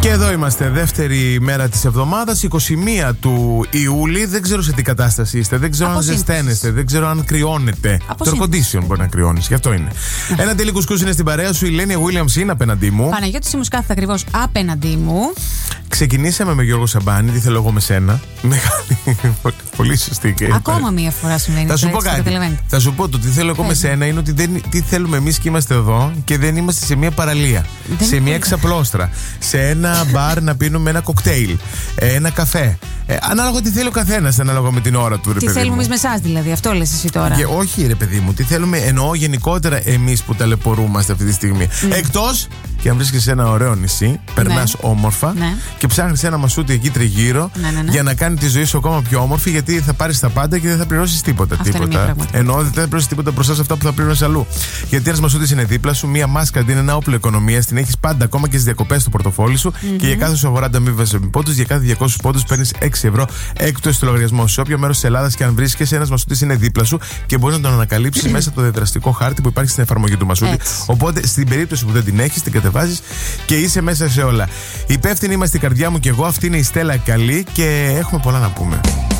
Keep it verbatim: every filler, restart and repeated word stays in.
Και εδώ είμαστε, δεύτερη μέρα της εβδομάδας, εικοστή πρώτη του Ιούλη. Δεν ξέρω σε τι κατάσταση είστε, δεν ξέρω αν ζεσταίνεστε, δεν ξέρω αν κρυώνετε. Το air condition μπορεί να κρυώνεις, γι' αυτό είναι. Ένα τέλει κουσκούς είναι στην παρέα σου, η Λένια Williams είναι απέναντί μου. Παναγιώτης Σίμους κάθεται ακριβώς απέναντί μου. Ξεκινήσαμε με Γιώργο Σαμπάνη, τι θέλω εγώ με σένα. Μεγάλη, πολύ σωστή και ακόμα μία φορά συμβαίνει. Θα σου πω κάτι. Θα σου πω το τι θέλω εγώ με σένα είναι ότι δεν, τι θέλουμε εμείς και είμαστε εδώ και δεν είμαστε σε μια παραλία, δεν σε μια εξαπλώστρα, σε ένα μπαρ να πίνουμε ένα κοκτέιλ, ένα καφέ. Ε, ανάλογα τι θέλει ο καθένας, ανάλογα με την ώρα του. Ρε, τι παιδί θέλουμε εμείς με εσάς, δηλαδή, αυτό λες εσύ τώρα. Και όχι, ρε παιδί μου, τι θέλουμε, εννοώ γενικότερα εμείς που ταλαιπωρούμαστε αυτή τη στιγμή. Mm. Εκτός και αν βρίσκεσαι σε ένα ωραίο νησί, περνάς ναι. όμορφα ναι. και ψάχνεις ένα μασούτι εκεί τριγύρω ναι, ναι, ναι. για να κάνει τη ζωή σου ακόμα πιο όμορφη, γιατί θα πάρεις τα πάντα και δεν θα πληρώσεις τίποτα. Αυτό τίποτα. Εννοώ δεν θα πληρώσεις τίποτα μπροστά σε αυτά που θα πληρώσεις αλλού. Γιατί ένας μασούτης είναι δίπλα σου, μία μάσκα είναι ένα όπλο οικονομίας, την έχεις πάντα ακόμα και στις διακοπές στο πορτοφόλι σου mm-hmm. και για κάθε σου αγορά ανταμείβεσαι με πόντους, για κάθε διακόσιους πόντους παίρνεις έξι ευρώ έκπτωση στο λογαριασμό σου. Σε όποιο μέρος της Ελλάδας και αν βρίσκεσαι, ένας μασούτης είναι δίπλα σου και μπορείς να τον ανακαλύψεις μέσα από το διαδραστικό χάρτη που υπάρχει στην εφαρμογή του μασούτη. Έτσι. Οπότε στην περίπτωση που δεν την έχεις, την κατεβάζεις και είσαι μέσα σε όλα. Υπεύθυνοι είμαστε η καρδιά μου και εγώ. Αυτή είναι η Στέλλα Καλή και έχουμε πολλά να πούμε.